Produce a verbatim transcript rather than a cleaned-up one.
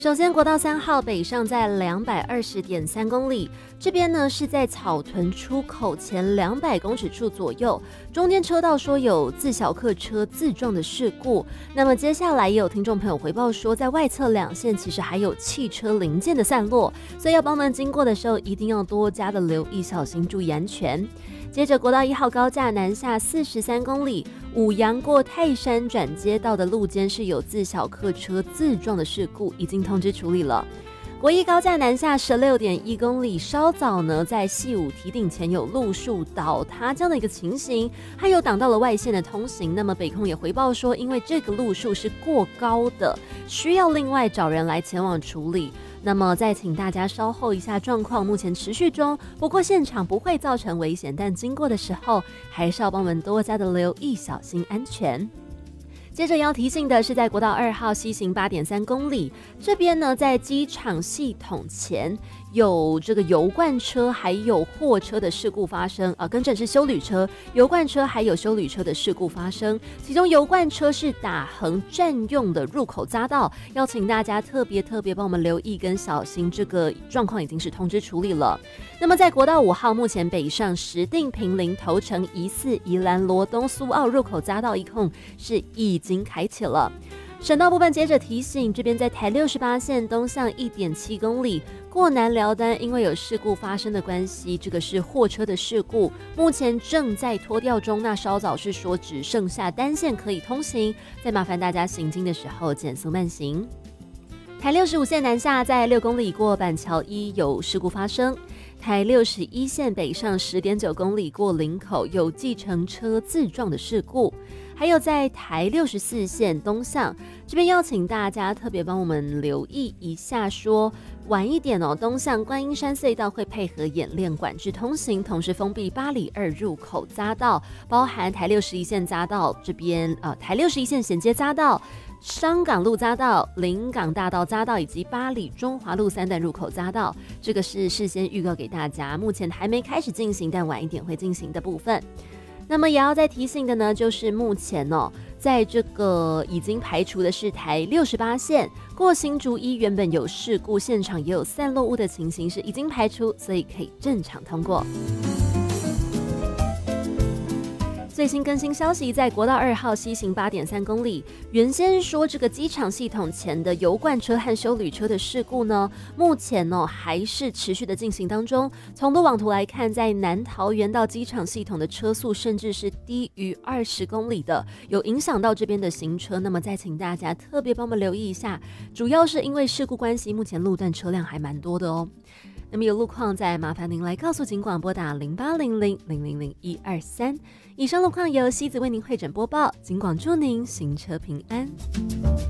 首先，国道三号北上在两百二十点三公里，这边呢是在草屯出口前两百公尺处左右，中间车道说有自小客车自撞的事故。那么接下来也有听众朋友回报说，在外侧两线其实还有汽车零件的散落，所以要帮忙经过的时候一定要多加的留意，小心注意安全。接着国道一号高架南下四十三公里，五杨过泰山转接道的路肩是有自小客车自撞的事故，已经通知处理了。国一高架南下十六点一公里，稍早呢在细武堤顶前有路树倒塌这样的一个情形，还有挡到了外线的通行。那么北控也回报说，因为这个路树是过高的，需要另外找人来前往处理。那么再请大家稍后一下，状况目前持续中，不过现场不会造成危险，但经过的时候还是要帮我们多加的留意，小心安全。接着要提醒的是，在国道二号西行八点三公里这边呢，在机场系统前有这个油罐车还有货车的事故发生，呃，更正是休旅车，油罐车还有休旅车的事故发生。其中油罐车是打横占用的入口匝道，要请大家特别特别帮我们留意跟小心，这个状况已经是通知处理了。那么在国道五号目前北上石碇坪林头城宜四宜兰罗东苏澳入口匝道一控是已经开启了。省道部分接着提醒，这边在台六十八线东向 一点七公里过南寮单，因为有事故发生的关系，这个是货车的事故，目前正在拖吊中。那稍早是说只剩下单线可以通行，再麻烦大家行经的时候减速慢行。台六十五线南下在六公里过板桥一有事故发生。台六十一线北上 十点九公里过林口有计程车自撞的事故。还有在台六十四线东向这边，要请大家特别帮我们留意一下，说晚一点哦，东向观音山隧道会配合演练管制通行，同时封闭八里二入口匝道，包含台六十一线匝道这边，呃，台六十一线衔接匝道、商港路匝道、临港大道匝道以及八里中华路三段入口匝道，这个是事先预告给大家，目前还没开始进行，但晚一点会进行的部分。那么也要再提醒的呢，就是目前哦，在这个已经排除的是台六十八线过新竹一原本有事故，现场也有散落物的情形是已经排除，所以可以正常通过。最新更新消息，在国道二号西行八点三公里，原先说这个机场系统前的油罐车和休旅车的事故呢，目前呢、哦、还是持续的进行当中。从路网图来看，在南桃园到机场系统的车速甚至是低于二十公里的，有影响到这边的行车。那么再请大家特别帮我们留意一下，主要是因为事故关系，目前路段车辆还蛮多的哦。那么有路况再麻烦您来告诉警广，拨打零八零零零零零一二三。以上路况由西子为您汇整播报，警广祝您行车平安。